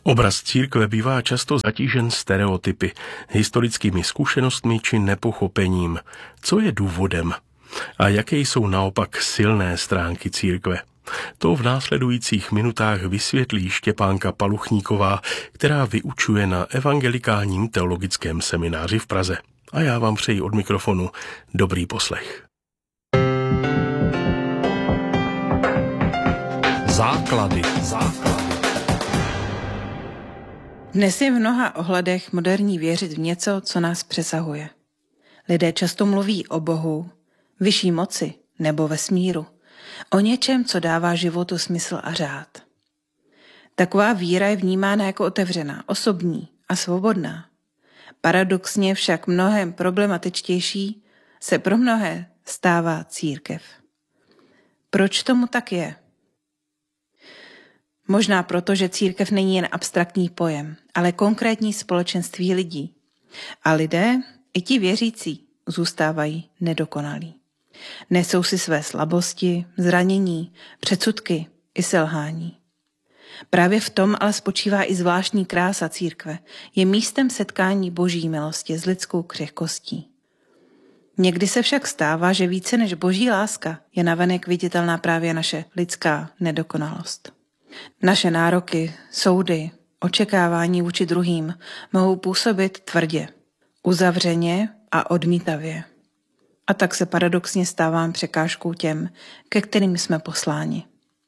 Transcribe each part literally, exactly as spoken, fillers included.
Obraz církve bývá často zatížen stereotypy, historickými zkušenostmi či nepochopením. Co je důvodem? A jaké jsou naopak silné stránky církve? To v následujících minutách vysvětlí Štěpánka Paluchníková, která vyučuje na Evangelikálním teologickém semináři v Praze. A já vám přeji od mikrofonu dobrý poslech. Základy. Základy. Dnes je v mnoha ohledech moderní věřit v něco, co nás přesahuje. Lidé často mluví o Bohu, vyšší moci nebo vesmíru, o něčem, co dává životu smysl a řád. Taková víra je vnímána jako otevřená, osobní a svobodná. Paradoxně však mnohem problematičtější se pro mnohé stává církev. Proč tomu tak je? Možná proto, že církev není jen abstraktní pojem, ale konkrétní společenství lidí. A lidé, i ti věřící, zůstávají nedokonalí. Nesou si své slabosti, zranění, předsudky i selhání. Právě v tom ale spočívá i zvláštní krása církve. Je místem setkání boží milosti s lidskou křehkostí. Někdy se však stává, že více než boží láska je navenek viditelná právě naše lidská nedokonalost. Naše nároky, soudy, očekávání vůči druhým mohou působit tvrdě, uzavřeně a odmítavě. A tak se paradoxně stávám překážkou těm, ke kterým jsme posláni.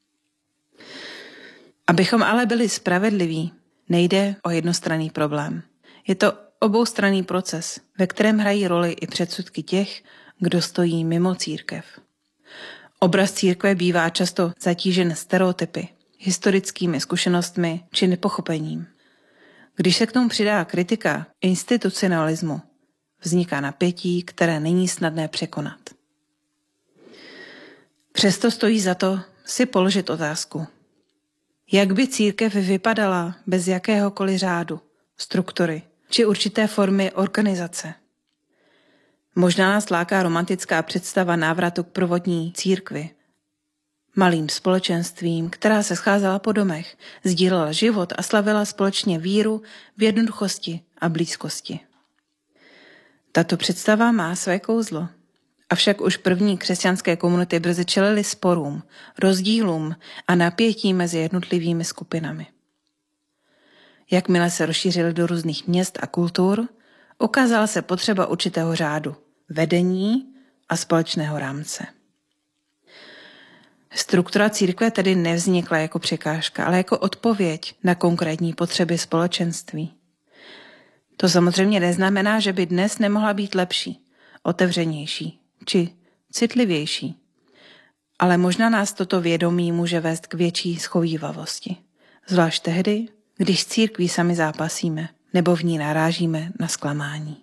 Abychom ale byli spravedliví, nejde o jednostranný problém. Je to oboustranný proces, ve kterém hrají roli i předsudky těch, kdo stojí mimo církev. Obraz církve bývá často zatížen stereotypy, historickými zkušenostmi či nepochopením. Když se k tomu přidá kritika institucionalismu, vzniká napětí, které není snadné překonat. Přesto stojí za to si položit otázku. Jak by církev vypadala bez jakéhokoliv řádu, struktury či určité formy organizace? Možná nás láká romantická představa návratu k prvotní církvi, malým společenstvím, která se scházela po domech, sdílela život a slavila společně víru v jednoduchosti a blízkosti. Tato představa má své kouzlo. Avšak už první křesťanské komunity brzy čelily sporům, rozdílům a napětí mezi jednotlivými skupinami. Jakmile se rozšířily do různých měst a kultur, ukázala se potřeba určitého řádu, vedení a společného rámce. Struktura církve tedy nevznikla jako překážka, ale jako odpověď na konkrétní potřeby společenství. To samozřejmě neznamená, že by dnes nemohla být lepší, otevřenější či citlivější. Ale možná nás toto vědomí může vést k větší schovívavosti. Zvlášť tehdy, když s církví sami zápasíme nebo v ní narážíme na zklamání.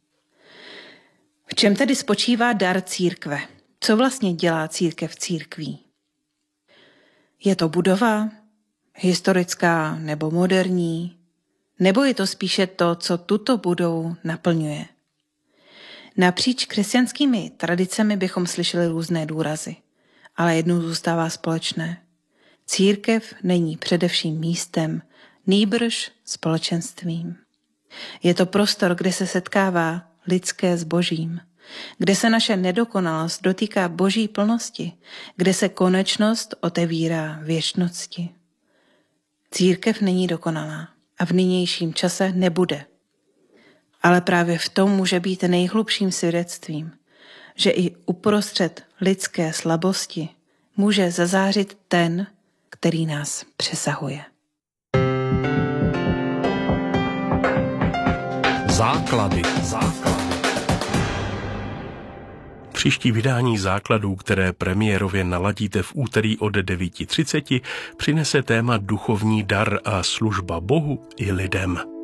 V čem tedy spočívá dar církve? Co vlastně dělá církev církví? Je to budova, historická nebo moderní, nebo je to spíše to, co tuto budovu naplňuje? Napříč křesťanskými tradicemi bychom slyšeli různé důrazy, ale jednou zůstává společné. Církev není především místem, nýbrž společenstvím. Je to prostor, kde se setkává lidské s božím, kde se naše nedokonalost dotýká boží plnosti, kde se konečnost otevírá věčnosti. Církev není dokonalá a v nynějším čase nebude. Ale právě v tom může být nejhlubším svědectvím, že i uprostřed lidské slabosti může zazářit ten, který nás přesahuje. Základy. Základy. Příští vydání Základů, které premiérově naladíte v úterý od devět třicet, přinese téma duchovní dar a služba Bohu i lidem.